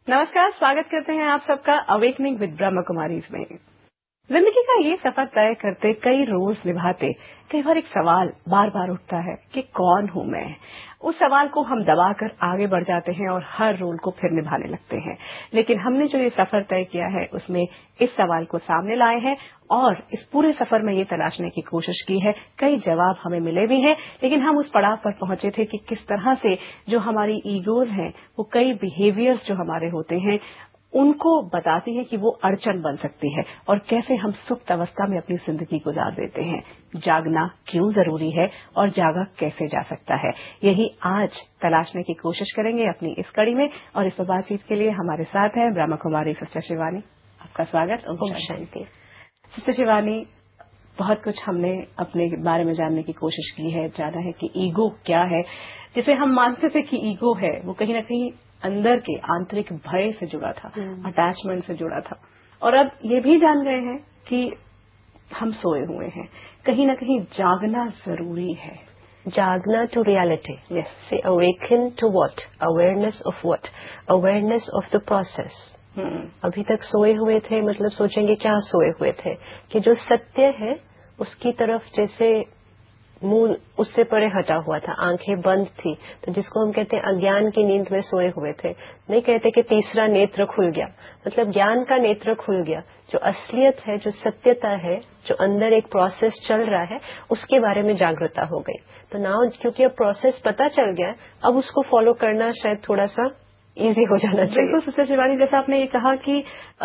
नमस्कार, स्वागत करते हैं आप सबका अवेकनिंग विद ब्रह्मा कुमारीज में। जिंदगी का ये सफर तय करते, कई रोल्स निभाते, कई बार एक सवाल बार बार उठता है कि कौन हूं मैं। उस सवाल को हम दबाकर आगे बढ़ जाते हैं और हर रोल को फिर निभाने लगते हैं। लेकिन हमने जो ये सफर तय किया है उसमें इस सवाल को सामने लाए हैं और इस पूरे सफर में ये तलाशने की कोशिश की है। कई जवाब हमें मिले भी हैं, लेकिन हम उस पड़ाव पर पहुंचे थे कि किस तरह से जो हमारी ईगोज हैं, वो कई बिहेवियर्स जो हमारे होते हैं उनको बताती है कि वो अड़चन बन सकती है और कैसे हम सुप्त अवस्था में अपनी जिंदगी गुजार देते हैं। जागना क्यों जरूरी है और जागा कैसे जा सकता है, यही आज तलाशने की कोशिश करेंगे अपनी इस कड़ी में। और इस बातचीत के लिए हमारे साथ हैं ब्रह्मा कुमारी सिस्टर शिवानी। आपका स्वागत। ओम शांति। सिस्टर शिवानी, बहुत कुछ हमने अपने बारे में जानने की कोशिश की है, जाना है कि ईगो क्या है। जिसे हम मानते थे कि ईगो है, वो कहीं न कहीं अंदर के आंतरिक भय से जुड़ा था, अटैचमेंट से जुड़ा था। और अब ये भी जान गए हैं कि हम सोए हुए हैं, कहीं न कहीं जागना जरूरी है। जागना टू रियलिटी। यस। से awaken to what? Awareness of what? Awareness of the process. अभी तक सोए हुए थे, मतलब सोचेंगे क्या सोए हुए थे, कि जो सत्य है उसकी तरफ जैसे मुंह उससे परे हटा हुआ था, आंखें बंद थी, तो जिसको हम कहते हैं अज्ञान की नींद में सोए हुए थे। नहीं कहते कि तीसरा नेत्र खुल गया, मतलब ज्ञान का नेत्र खुल गया। जो असलियत है, जो सत्यता है, जो अंदर एक प्रोसेस चल रहा है, उसके बारे में जागरूकता हो गई। तो नाउ क्योंकि अब प्रोसेस पता चल गया, अब उसको फॉलो करना शायद थोड़ा सा इजी हो जाना चाहिए। बिल्कुल सिस्टर शिवानी, जैसा आपने ये कहा कि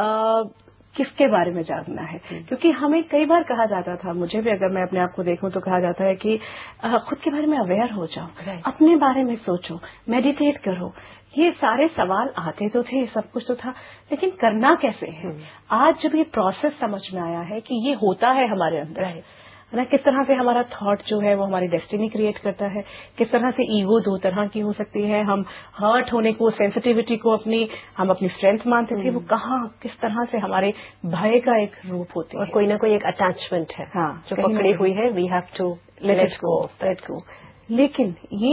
किसके बारे में जागना है, क्योंकि हमें कई बार कहा जाता था, मुझे भी अगर मैं अपने आप को देखूं तो कहा जाता है कि खुद के बारे में अवेयर हो जाओ, अपने बारे में सोचो, मेडिटेट करो। ये सारे सवाल आते तो थे, सब कुछ तो था, लेकिन करना कैसे है। आज जब ये प्रोसेस समझ में आया है कि ये होता है हमारे अंदर, ना किस तरह से हमारा थॉट जो है वो हमारी डेस्टिनी क्रिएट करता है, किस तरह से ईगो दो तरह की हो सकती है। हम हर्ट होने को, सेंसिटिविटी को हम अपनी स्ट्रेंथ मानते थे, वो कहाँ किस तरह से हमारे भय का एक रूप होती है, और कोई ना कोई एक अटैचमेंट है, हाँ, जो पकड़ी हुई है। We have to let go. लेकिन ये